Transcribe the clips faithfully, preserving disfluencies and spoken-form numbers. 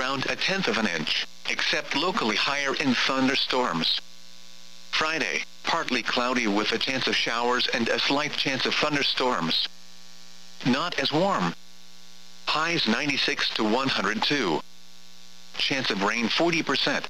around a tenth of an inch, except locally higher in thunderstorms. Friday, partly cloudy with a chance of showers and a slight chance of thunderstorms. Not as warm. Highs ninety-six to one hundred two. Chance of rain forty percent.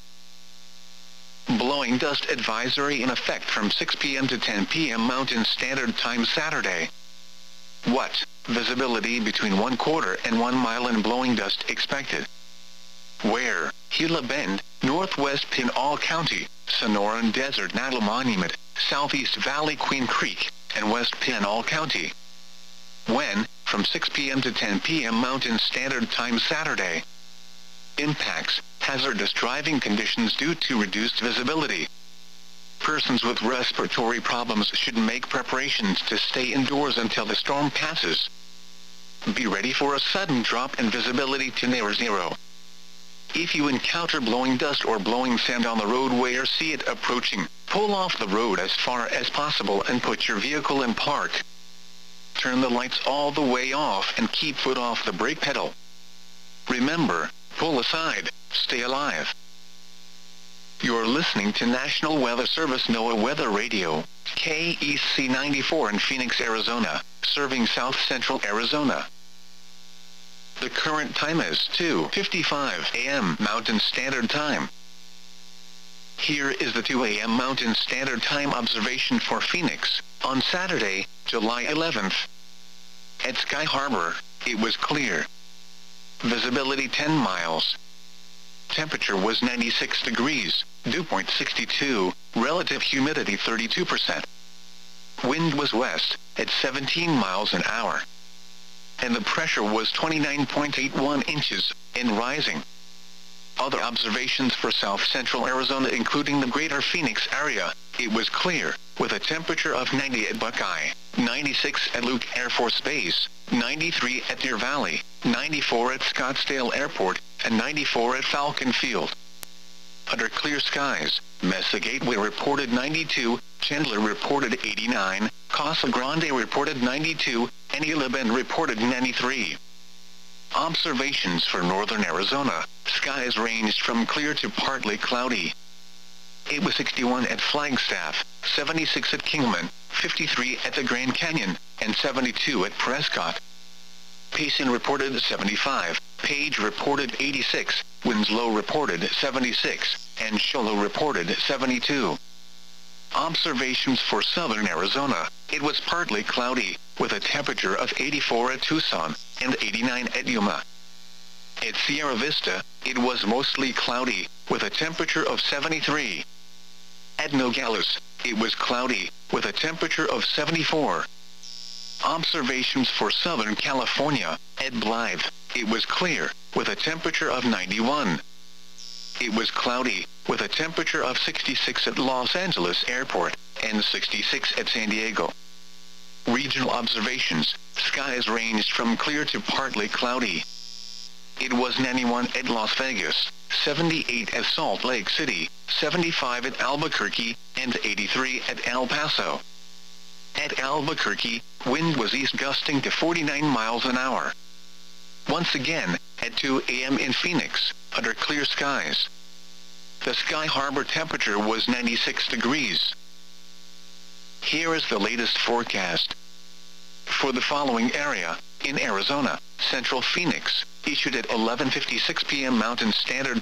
Blowing dust advisory in effect from six p m to ten p m Mountain Standard Time Saturday. What? Visibility between one quarter and one mile and blowing dust expected. Where? Gila Bend, Northwest Pinal County, Sonoran Desert Natal Monument, Southeast Valley Queen Creek, and West Pinal County. When? From six p m to ten p m Mountain Standard Time Saturday. Impacts: hazardous driving conditions due to reduced visibility. Persons with respiratory problems should make preparations to stay indoors until the storm passes. Be ready for a sudden drop in visibility to near zero. If you encounter blowing dust or blowing sand on the roadway or see it approaching, pull off the road as far as possible and put your vehicle in park. Turn the lights all the way off and keep foot off the brake pedal. Remember, pull aside, stay alive. You're listening to National Weather Service NOAA Weather Radio, K E C ninety-four in Phoenix, Arizona, serving South Central Arizona. The current time is two fifty-five a m Mountain Standard Time. Here is the two a m Mountain Standard Time observation for Phoenix, on Saturday, July eleventh. At Sky Harbor, it was clear. Visibility ten miles. Temperature was ninety-six degrees, dew point sixty-two, relative humidity thirty-two percent. Wind was west, at seventeen miles an hour. And the pressure was twenty-nine point eight one inches, and rising. Other observations for South Central Arizona including the greater Phoenix area, it was clear, with a temperature of ninety at Buckeye, ninety-six at Luke Air Force Base, ninety-three at Deer Valley, ninety-four at Scottsdale Airport, and ninety-four at Falcon Field. Under clear skies, Mesa Gateway reported ninety-two, Chandler reported eighty-nine, Casa Grande reported ninety-two, and Gila Bend reported ninety-three. Observations for northern Arizona, skies ranged from clear to partly cloudy. It was sixty-one at Flagstaff, seventy-six at Kingman, fifty-three at the Grand Canyon, and seventy-two at Prescott. Payson reported seventy-five, Page reported eighty-six, Winslow reported seventy-six, and Show Low reported seventy-two. Observations for southern Arizona, it was partly cloudy, with a temperature of eighty-four at Tucson, and eighty-nine at Yuma. At Sierra Vista, it was mostly cloudy, with a temperature of seventy-three. At Nogales, it was cloudy, with a temperature of seventy-four. Observations for Southern California, at Blythe, it was clear, with a temperature of ninety-one. It was cloudy, with a temperature of sixty-six at Los Angeles Airport, and sixty-six at San Diego. Regional observations, skies ranged from clear to partly cloudy. It was ninety-one at Las Vegas, seventy-eight at Salt Lake City, seventy-five at Albuquerque, and eighty-three at El Paso. At Albuquerque, wind was east gusting to forty-nine miles an hour. Once again, at two a m in Phoenix, under clear skies. The Sky Harbor temperature was ninety-six degrees. Here is the latest forecast. For the following area, in Arizona, Central Phoenix, issued at eleven fifty-six p m Mountain Standard